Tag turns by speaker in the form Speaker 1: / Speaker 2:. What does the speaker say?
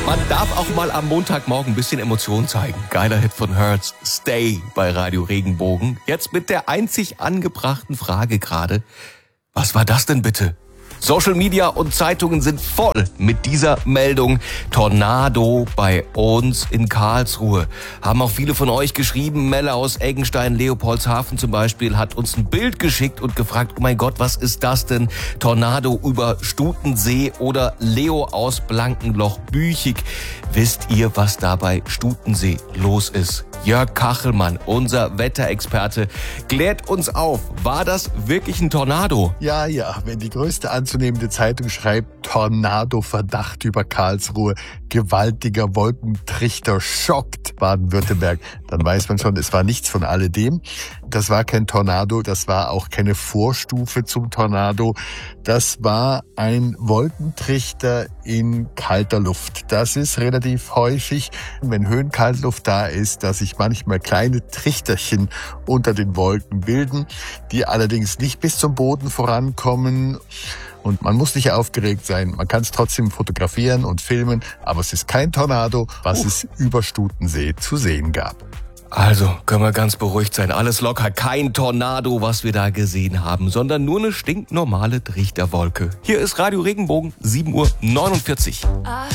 Speaker 1: Man darf auch mal am Montagmorgen ein bisschen Emotion zeigen. Geiler Hit von Hertz, Stay bei Radio Regenbogen. Jetzt mit der einzig angebrachten Frage gerade. Was war das denn bitte? Social Media und Zeitungen sind voll mit dieser Meldung. Tornado bei uns in Karlsruhe. Haben auch viele von euch geschrieben. Melle aus Eggenstein, Leopoldshafen zum Beispiel, hat uns ein Bild geschickt und gefragt, oh mein Gott, was ist das denn? Tornado über Stutensee oder Leo aus Blankenloch-Büchig. Wisst ihr, was da bei Stutensee los ist? Jörg Kachelmann, unser Wetterexperte, klärt uns auf. War das wirklich ein Tornado?
Speaker 2: Ja, wenn die größte anzunehmende Zeitung schreibt, Tornado-Verdacht über Karlsruhe, gewaltiger Wolkentrichter schockt Baden-Württemberg, dann weiß man schon, es war nichts von alledem. Das war kein Tornado, das war auch keine Vorstufe zum Tornado. Das war ein Wolkentrichter in kalter Luft. Das ist relativ häufig, wenn Höhenkaltluft da ist, dass sich manchmal kleine Trichterchen unter den Wolken bilden, die allerdings nicht bis zum Boden vorankommen. Und man muss nicht aufgeregt sein, man kann es trotzdem fotografieren und filmen, aber es ist kein Tornado, was es über Stutensee zu sehen gab.
Speaker 1: Also können wir ganz beruhigt sein. Alles locker, kein Tornado, was wir da gesehen haben, sondern nur eine stinknormale Trichterwolke. Hier ist Radio Regenbogen, 7:49 Uhr.